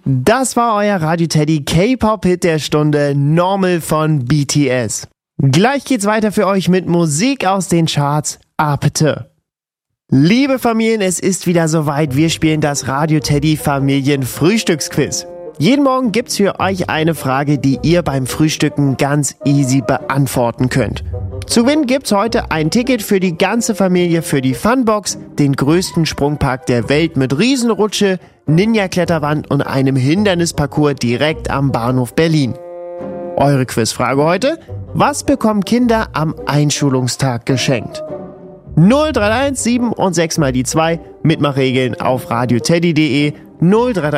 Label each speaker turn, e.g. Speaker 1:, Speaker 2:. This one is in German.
Speaker 1: Das war euer Radio Teddy K-Pop-Hit der Stunde, Normal von BTS. Gleich geht's weiter für euch mit Musik aus den Charts. Apete. Liebe Familien, es ist wieder soweit. Wir spielen das Radio Teddy Familien-Frühstücksquiz. Jeden Morgen gibt's für euch eine Frage, die ihr beim Frühstücken ganz easy beantworten könnt. Zu gewinnen gibt's heute ein Ticket für die ganze Familie für die Funbox, den größten Sprungpark der Welt mit Riesenrutsche, Ninja-Kletterwand und einem Hindernisparcours direkt am Bahnhof Berlin. Eure Quizfrage heute: Was bekommen Kinder am Einschulungstag geschenkt? 0331 7 und 6 mal die 2, Mitmachregeln auf radioteddy.de 0331